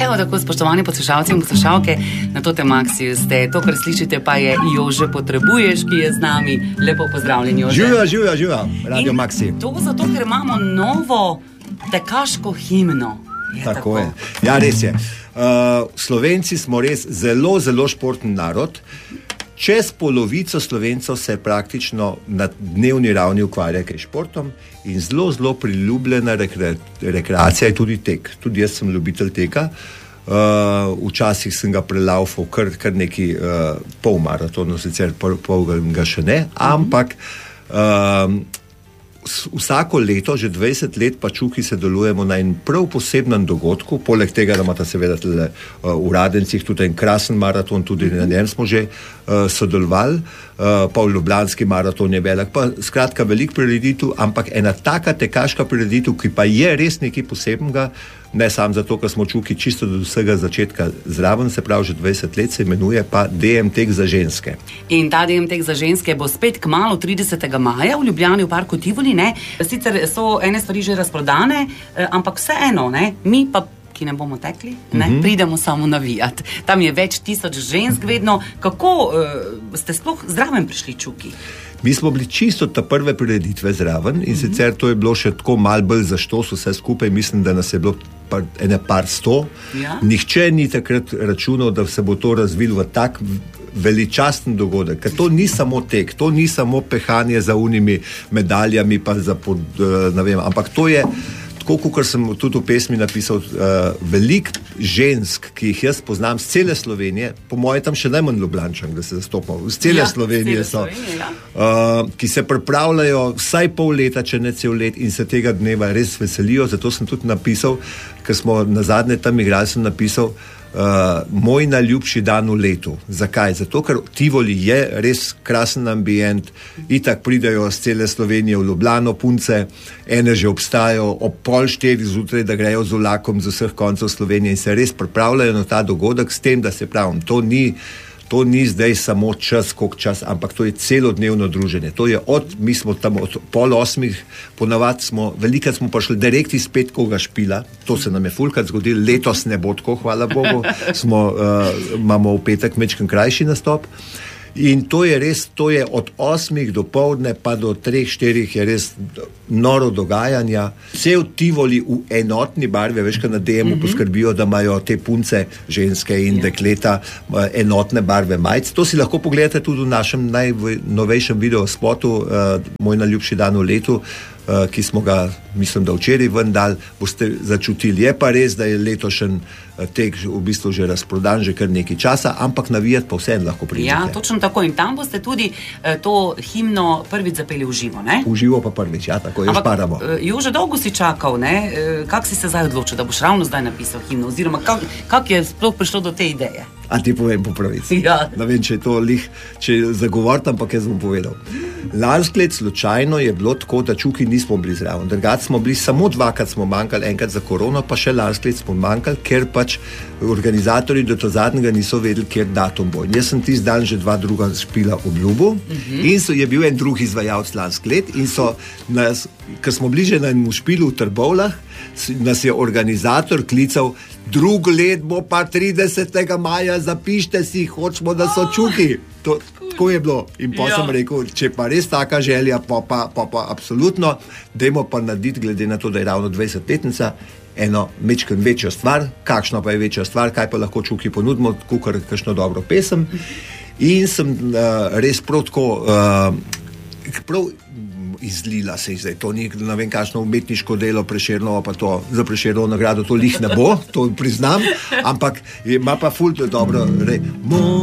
Evo tako, spoštovani poslušalci in poslušalke, na to Maxiju ste. To, kar slišite, pa je Jože Potrebuješ, ki je z nami. Lepo pozdravljen, Jože. Živijo, Radio Maxi. To zato, ker imamo novo tekaško himno. Tako je. Ja, res je. Slovenci smo res zelo, zelo športni narod. Čez polovico Slovencev se praktično na dnevni ravni ukvarja kaj športom in zelo, zelo priljubljena rekreacija je tudi tek. Tudi jaz sem ljubitelj teka. Včasih sem ga prelaufal kar neki polmaratonov, sicer pol ga še ne, ampak vsako leto, že 20 let pa Čuki se delujemo na en prav posebnem dogodku, poleg tega, da imata seveda v Radencih tudi en krasen maraton, tudi na njem smo že sodelovali, pa v Ljubljanski maraton je velik, pa skratka velik prireditev, ampak ena taka tekaška prireditev, ki pa je res nekaj posebnega, ne samo zato, ker smo Čuki čisto do vsega začetka zraven, se pravi že 20 let, se imenuje pa DM tek za ženske. In ta DM tek za ženske bo spet kmalu 30. maja v Ljubljani v parku Tivoli, ne? Sicer so ene stvari že razprodane, ampak vseeno, ne? Mi pa, ki ne bomo tekli, ne? Pridemo samo navijati. Tam je več tisoč žensk vedno. Kako ste sploh zraven prišli, Čuki? Mi smo bili čisto ta prve prireditve zraven in sicer to je bilo še tako malo bolj za štos vse skupaj, mislim, da nas je bilo par sto. Ja? Nihče ni takrat računal, da se bo to razvilo v tak veličasten dogodek, ker to ni samo tek, to ni samo pehanje za unimi medaljami, pa za ne vem, ampak to je tako, kot sem tudi v pesmi napisal, veliko žensk, ki jih jaz poznam z cele Slovenije, po moje tam še najmanj Ljubljančan, da se zastopamo, z cele Slovenije so, ki se pripravljajo vsaj pol leta, če ne cel let in se tega dneva res veselijo, zato sem tudi napisal, ker smo nazadnje tam igrali, sem napisal moj najljubši dan v letu. Zakaj? Zato, ker Tivoli je res krasen ambient, itak pridejo z cele Slovenije v Ljubljano punce, ene že obstajajo ob 3:30 zjutraj, da grejo z vlakom z vseh koncev Slovenije in se res pripravljajo na ta dogodek s tem, da se pravim, to ni zdaj samo čas, koliko čas, ampak to je celodnevno druženje. To je mi smo tam od 7:30, ponavadi velikrat smo prišli direkt iz petkovega špila, to se nam je fulkrat zgodilo, letos ne bo tako, hvala Bogu, imamo v petek majčken krajši nastop. In to je res, to je od 8 do poldne pa do 3-4 je res noro dogajanja. Cel Tivoli v enotni barvi, veš, kaj na DM-u poskrbijo, da imajo te punce, ženske in dekleta enotne barve majic. To si lahko pogledate tudi v našem najnovejšem videospotu Moj najljubši dan v letu, ki smo ga, mislim, da včeraj ven dal, boste začutili. Je pa res, da je letošen tek v bistvu že razprodan, že kar nekaj časa, ampak navijati pa vseeno lahko pridete. Ja, točno tako. In tam boste tudi to himno prvič zapeli v živo, ne? V živo pa prvič, ja, tako jo šparamo. Jože, dolgo si čakal, ne? Kak si se zdaj odločil, da boš ravno zdaj napisal himno? Oziroma, kak je sploh prišlo do te ideje? A ti povem po pravici. Ja. Ne vem, če je to če zagovortam, ampak jaz bom povedal. Lansko let slučajno je bilo tako, da Čuki nismo bili zraven. Drugače smo bili samo dvakrat smo manjkali, enkrat za korono, pa še lansko let smo manjkali, ker pač organizatorji do to zadnjega niso vedeli, kjer datum bo. Jaz sem tisti dan že 2 druga špila obljubil in je bil en drug izvajalec lansko let in so nas, ker smo bili že na enem špilu v Trbovljah, nas je organizator klical, drugo let bo pa 30. maja, zapište si, hočemo, da so Čuki. Tako je bilo. In pa sem rekel, če pa res taka želja, pa absolutno, dajmo pa narediti, glede na to, da je ravno 20-letnica, eno mečken večjo stvar, kakšno pa je večja stvar, kaj pa lahko Čuki ponudimo, kakor kakšno dobro pesem. In sem res prav tako, izlila se zdaj, to ni, ne vem, kakšno umetniško delo Prešernovo, pa to za Prešernovo nagrado to lih ne bo, to priznam, ampak ima pa ful dobro